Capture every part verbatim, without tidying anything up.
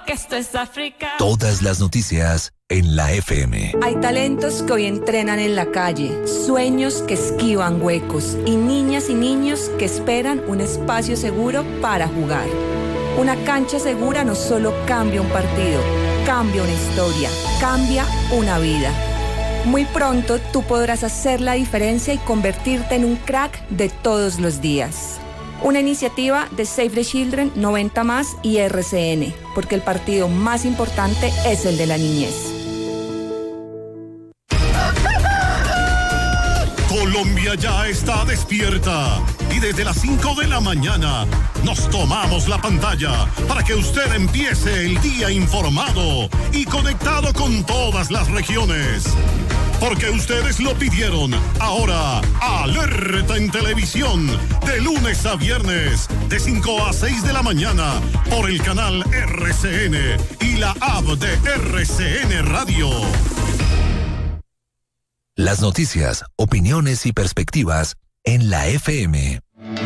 que esto es África. Todas las noticias en la F M. Hay talentos que hoy entrenan en la calle, sueños que esquivan huecos y niñas y niños que esperan un espacio seguro para jugar. Una cancha segura no solo cambia un partido, cambia una historia, cambia una vida. Muy pronto tú podrás hacer la diferencia y convertirte en un crack de todos los días. Una iniciativa de Save the Children, noventa más y R C N, porque el partido más importante es el de la niñez. Colombia ya está despierta y desde las cinco de la mañana nos tomamos la pantalla para que usted empiece el día informado y conectado con todas las regiones. Porque ustedes lo pidieron. Ahora, Alerta en Televisión, de lunes a viernes, de cinco a seis de la mañana, por el canal R C N y la app de R C N Radio. Las noticias, opiniones y perspectivas en la F M.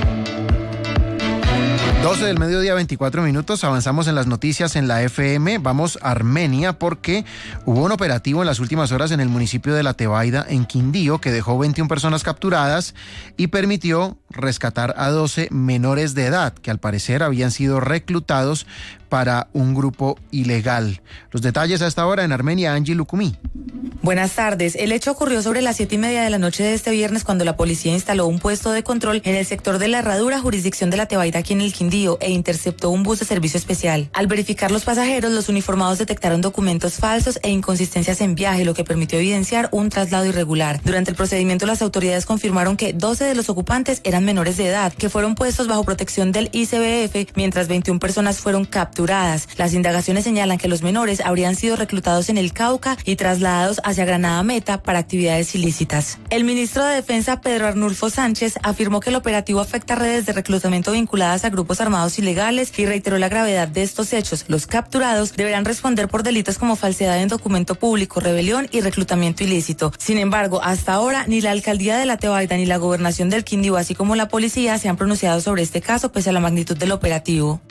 doce del mediodía, veinticuatro minutos. Avanzamos en las noticias en la F M. Vamos a Armenia porque hubo un operativo en las últimas horas en el municipio de La Tebaida, en Quindío, que dejó veintiuna personas capturadas y permitió rescatar a doce menores de edad que al parecer habían sido reclutados para un grupo ilegal. Los detalles a esta hora en Armenia, Angie Lucumí. Buenas tardes. El hecho ocurrió sobre las siete y media de la noche de este viernes cuando la policía instaló un puesto de control en el sector de La Herradura, jurisdicción de La Tebaida, aquí en el Quindío, e interceptó un bus de servicio especial. Al verificar los pasajeros, los uniformados detectaron documentos falsos e inconsistencias en viaje, lo que permitió evidenciar un traslado irregular. Durante el procedimiento, las autoridades confirmaron que doce de los ocupantes eran menores de edad, que fueron puestos bajo protección del I C B F, mientras veintiuna personas fueron capturadas. Las indagaciones señalan que los menores habrían sido reclutados en el Cauca y trasladados hacia Granada Meta para actividades ilícitas. El ministro de Defensa, Pedro Arnulfo Sánchez, afirmó que el operativo afecta a redes de reclutamiento vinculadas a grupos armados ilegales y reiteró la gravedad de estos hechos. Los capturados deberán responder por delitos como falsedad en documento público, rebelión y reclutamiento ilícito. Sin embargo, hasta ahora ni la alcaldía de La Tebaida ni la gobernación del Quindío, así como la policía, se han pronunciado sobre este caso pese a la magnitud del operativo.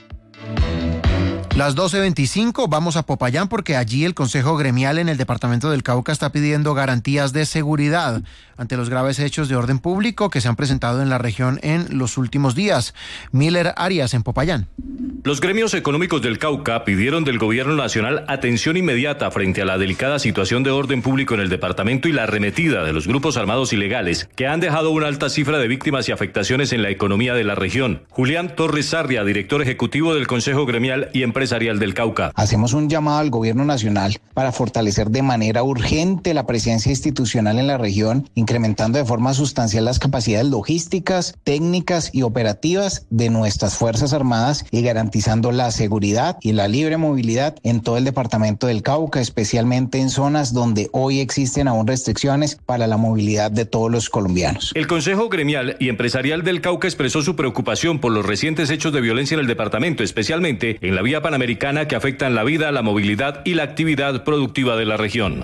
Las doce veinticinco, vamos a Popayán porque allí el Consejo Gremial en el departamento del Cauca está pidiendo garantías de seguridad ante los graves hechos de orden público que se han presentado en la región en los últimos días. Miller Arias en Popayán. Los gremios económicos del Cauca pidieron del gobierno nacional atención inmediata frente a la delicada situación de orden público en el departamento y la arremetida de los grupos armados ilegales que han dejado una alta cifra de víctimas y afectaciones en la economía de la región. Julián Torres Sarria, director ejecutivo del Consejo Gremial y Empresarial del Cauca. Hacemos un llamado al gobierno nacional para fortalecer de manera urgente la presencia institucional en la región, incrementando de forma sustancial las capacidades logísticas, técnicas y operativas de nuestras Fuerzas Armadas y garantizando la seguridad y la libre movilidad en todo el departamento del Cauca, especialmente en zonas donde hoy existen aún restricciones para la movilidad de todos los colombianos. El Consejo Gremial y Empresarial del Cauca expresó su preocupación por los recientes hechos de violencia en el departamento, especialmente en la vía panamericana, que afectan la vida, la movilidad y la actividad productiva de la región.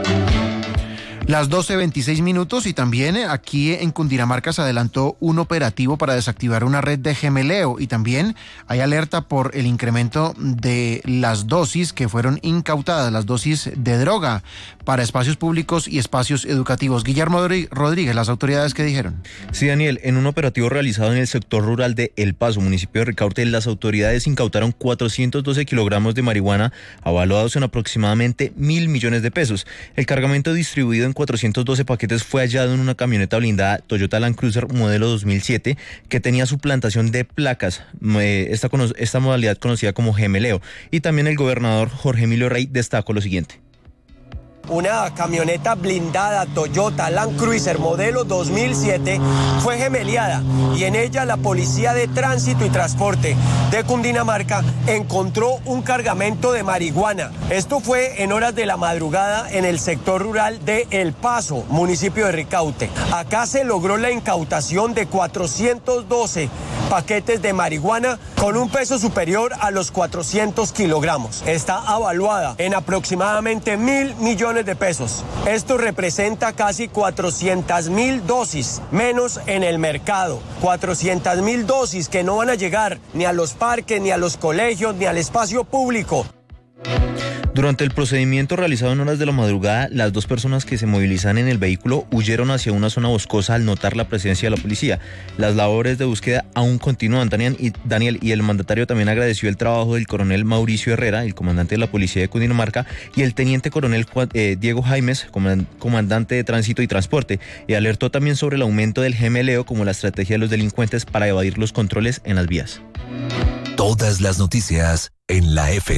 Las doce veintiséis minutos y también aquí en Cundinamarca se adelantó un operativo para desactivar una red de gemeleo y también hay alerta por el incremento de las dosis que fueron incautadas, las dosis de droga para espacios públicos y espacios educativos. Guillermo Rodríguez, las autoridades, ¿qué dijeron? Sí, Daniel, en un operativo realizado en el sector rural de El Paso, municipio de Ricaurte, las autoridades incautaron cuatrocientos doce kilogramos de marihuana avaluados en aproximadamente mil millones de pesos. El cargamento distribuido en cuatrocientos doce paquetes fue hallado en una camioneta blindada Toyota Land Cruiser modelo dos mil siete que tenía suplantación de placas, esta, esta modalidad conocida como gemeleo. Y también el gobernador Jorge Emilio Rey destacó lo siguiente. Una camioneta blindada Toyota Land Cruiser modelo dos mil siete fue gemeleada y en ella la Policía de Tránsito y Transporte de Cundinamarca encontró un cargamento de marihuana. Esto fue en horas de la madrugada en el sector rural de El Paso, municipio de Ricaurte. Acá se logró la incautación de cuatrocientos doce paquetes de marihuana con un peso superior a los cuatrocientos kilogramos. Está avaluada en aproximadamente mil millones de pesos. Esto representa casi cuatrocientas mil dosis menos en el mercado. cuatrocientas mil dosis que no van a llegar ni a los parques, ni a los colegios, ni al espacio público. Durante el procedimiento realizado en horas de la madrugada, las dos personas que se movilizaban en el vehículo huyeron hacia una zona boscosa al notar la presencia de la policía. Las labores de búsqueda aún continúan, Daniel, y, Daniel, y el mandatario también agradeció el trabajo del coronel Mauricio Herrera, el comandante de la policía de Cundinamarca, y el teniente coronel eh, Diego Jaimes, comandante de tránsito y transporte, y alertó también sobre el aumento del gemeleo como la estrategia de los delincuentes para evadir los controles en las vías. Todas las noticias en la F M.